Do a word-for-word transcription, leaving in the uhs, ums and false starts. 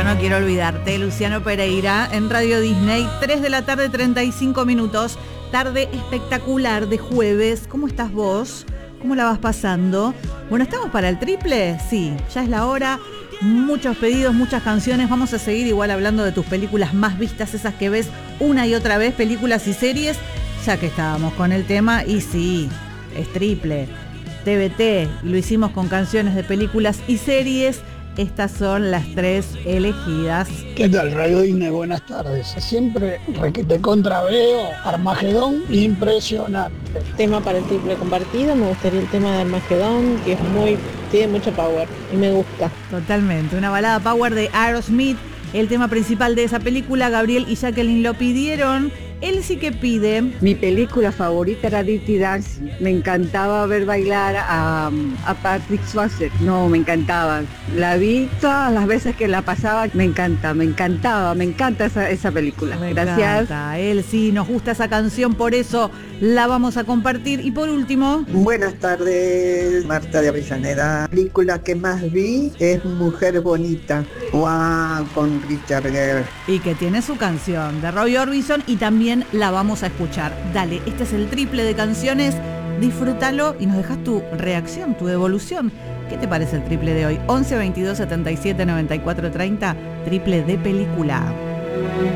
no quiero olvidarte. Luciano Pereira en Radio Disney, tres de la tarde, treinta y cinco minutos. Tarde espectacular de jueves. ¿Cómo estás vos? ¿Cómo la vas pasando? Bueno, ¿estamos para el triple? Sí, ya es la hora. Muchos pedidos, muchas canciones. Vamos a seguir igual hablando de tus películas más vistas, esas que ves una y otra vez, películas y series, ya que estábamos con el tema. Y sí, es triple. T V T, lo hicimos con canciones de películas y series. Estas son las tres elegidas. ¿Qué tal, Radio Disney? Buenas tardes. Siempre requete contra veo Armagedón, impresionante. Tema para el triple compartido, me gustaría el tema de Armagedón, que es muy, tiene mucho power y me gusta. Totalmente, una balada power de Aerosmith, el tema principal de esa película. Gabriel y Jacqueline lo pidieron. Él sí que pide. Mi película favorita era Dirty Dancing. Me encantaba ver bailar a, a Patrick Swayze. No, me encantaba. La vi todas las veces que la pasaba. Me encanta, me encantaba, me encanta esa, esa película. Me Gracias. Encanta. Él sí, nos gusta esa canción, por eso la vamos a compartir. Y por último. Buenas tardes, Marta de Avellaneda. La película que más vi es Mujer Bonita. Wow, con Richard Gere. Y que tiene su canción de Roy Orbison y también la vamos a escuchar. Dale, este es el triple de canciones, disfrútalo y nos dejas tu reacción, tu devolución. ¿Qué te parece el triple de hoy? once, veintidós, setenta y siete, noventa y cuatro, treinta, triple de película.